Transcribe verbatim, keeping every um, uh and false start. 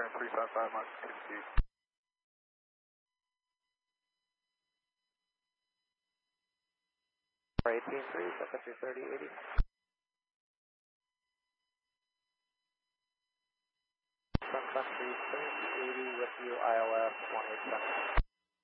turn three five five miles per speed. eighteen three, set country thirty eighty. Sun country thirty eighty with you, I L S one eight seven.